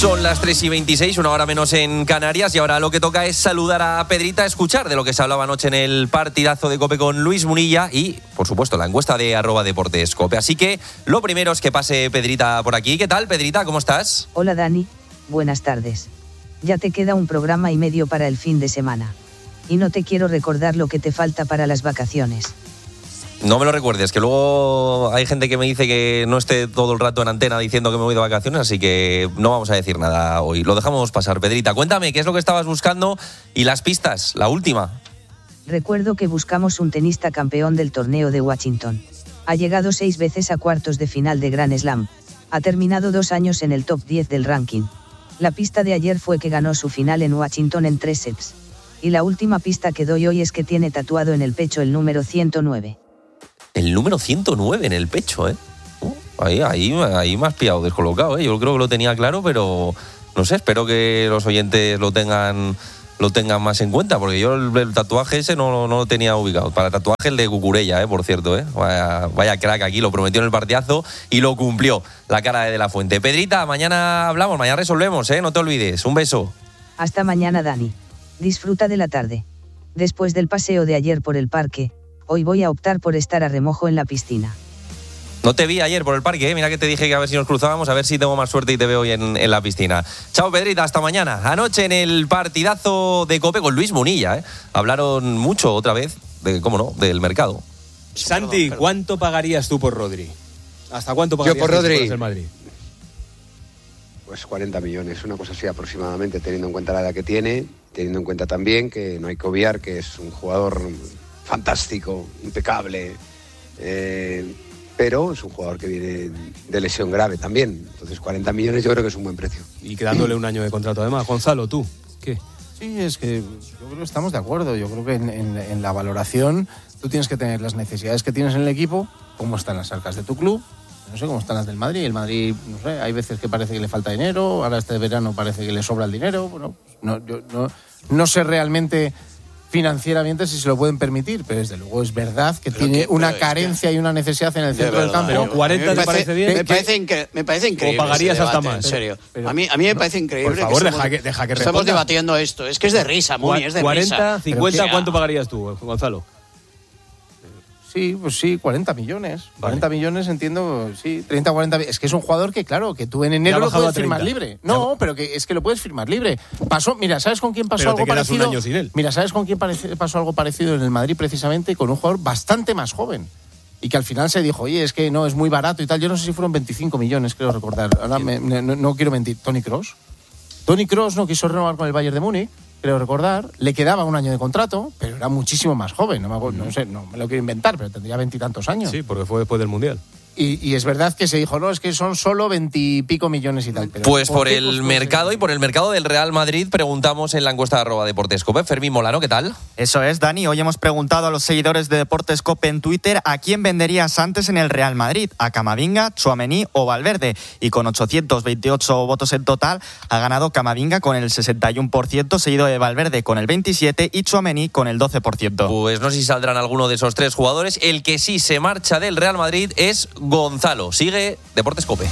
Son las 3:26, una hora menos en Canarias, y ahora lo que toca es saludar a Pedrita, escuchar de lo que se hablaba anoche en el partidazo de COPE con Luis Munilla y, por supuesto, la encuesta de @deportescope. Así que lo primero es que pase Pedrita por aquí. ¿Qué tal, Pedrita? ¿Cómo estás? Hola, Dani. Buenas tardes. Ya te queda un programa y medio para el fin de semana. Y no te quiero recordar lo que te falta para las vacaciones. No me lo recuerdes, que luego hay gente que me dice que no esté todo el rato en antena diciendo que me voy de vacaciones, así que no vamos a decir nada hoy. Lo dejamos pasar. Pedrita, cuéntame, ¿qué es lo que estabas buscando? Y las pistas, la última. Recuerdo que buscamos un tenista campeón del torneo de Washington. Ha llegado 6 veces a cuartos de final de Grand Slam. Ha terminado 2 años en el top 10 del ranking. La pista de ayer fue que ganó su final en Washington en 3 sets. Y la última pista que doy hoy es que tiene tatuado en el pecho el número 109. El número 109 en el pecho, ¿eh? Ahí me has pillado descolocado, ¿eh? Yo creo que lo tenía claro, pero no sé, espero que los oyentes lo tengan más en cuenta, porque yo el tatuaje ese no lo tenía ubicado. Para tatuaje el de Cucurella, por cierto, ¿eh? Vaya crack aquí, lo prometió en el partidazo y lo cumplió, la cara de la Fuente. Pedrita, mañana hablamos, mañana resolvemos, ¿eh? No te olvides. Un beso. Hasta mañana, Dani. Disfruta de la tarde. Después del paseo de ayer por el parque, hoy voy a optar por estar a remojo en la piscina. No te vi ayer por el parque, ¿eh? Mira que te dije que a ver si nos cruzábamos, a ver si tengo más suerte y te veo hoy en la piscina. Chao, Pedrita, hasta mañana. Anoche en el partidazo de COPE con Luis Munilla, ¿eh? Hablaron mucho otra vez, cómo no, del mercado. Santi, ¿cuánto pagarías tú por Rodri? ¿Hasta cuánto pagarías yo por Rodri? Por el Madrid? Pues 40 millones, una cosa así aproximadamente, teniendo en cuenta la edad que tiene, teniendo en cuenta también que no hay que obviar que es un jugador fantástico, impecable, pero es un jugador que viene de lesión grave también. Entonces 40 millones yo creo que es un buen precio. Y quedándole un año de contrato además. Gonzalo, ¿tú qué? Sí, es que yo creo que estamos de acuerdo. Yo creo que en la valoración tú tienes que tener las necesidades que tienes en el equipo, cómo están las arcas de tu club, no sé cómo están las del Madrid. El Madrid, no sé, hay veces que parece que le falta dinero, ahora este verano parece que le sobra el dinero. Bueno, yo no sé realmente financieramente si se lo pueden permitir, pero desde luego es verdad que tiene una carencia y una necesidad en el centro del campo. Pero 40 te parece bien. Me parece increíble. ¿O pagarías debate, hasta más? En serio. Pero, a mí me parece increíble. Por favor, que deja que responda. Estamos debatiendo esto. Es que es de risa, Muni, es de 40, risa. 50, ¿cuánto pagarías tú, Gonzalo? Sí, pues sí, 40 millones. 40 millones entiendo, sí, 30, 40. Es que es un jugador que, claro, que tú en enero lo puedes firmar libre. No, pero que es que lo puedes firmar libre. Mira, ¿sabes con quién pasó algo parecido? Un año sin él. Mira, ¿sabes con quién pasó algo parecido en el Madrid precisamente? Con un jugador bastante más joven. Y que al final se dijo, oye, es que no, es muy barato y tal. Yo no sé si fueron 25 millones, creo recordar. Ahora no quiero mentir. Toni Kroos. Toni Kroos no quiso renovar con el Bayern de Múnich, creo recordar, le quedaba un año de contrato, pero era muchísimo más joven, no sé, no me lo quiero inventar, pero tendría 20 y tantos años. Sí, porque fue después del Mundial. Y es verdad que se dijo, no, es que son solo 20 y pico millones y tal. Pero pues por el mercado y por el mercado del Real Madrid preguntamos en la encuesta de @deportescope. Fermín Molano, ¿qué tal? Eso es, Dani. Hoy hemos preguntado a los seguidores de Deportescope en Twitter a quién venderías antes en el Real Madrid, a Camavinga, Tchouaméni o Valverde. Y con 828 votos en total ha ganado Camavinga con el 61%, seguido de Valverde con el 27% y Tchouaméni con el 12%. Pues no sé si saldrán alguno de esos 3 jugadores. El que sí se marcha del Real Madrid es Gonzalo. Sigue Deportescope.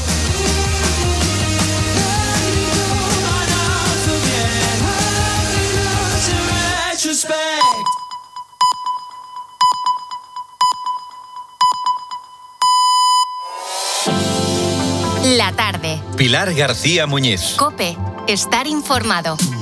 La tarde. Pilar García Muñiz. COPE. Estar informado.